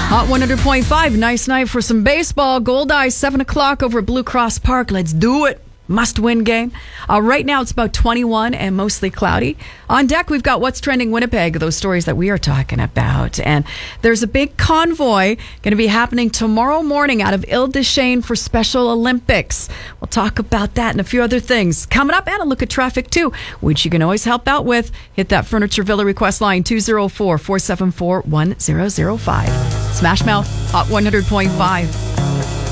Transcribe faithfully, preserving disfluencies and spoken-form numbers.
Hot one hundred point five, nice night for some baseball. Goldeyes, seven o'clock over at Blue Cross Park. Let's do it. Must-win game. Uh, right now, it's about twenty-one and mostly cloudy. On deck, we've got What's Trending Winnipeg, those stories that we are talking about. And there's a big convoy going to be happening tomorrow morning out of Ile-des-Chênes for Special Olympics. We'll talk about that and a few other things. Coming up, and a look at traffic, too, which you can always help out with. Hit that Furniture Villa request line, two oh four, four seven four, one zero zero five. Smash Mouth, Hot one hundred point five.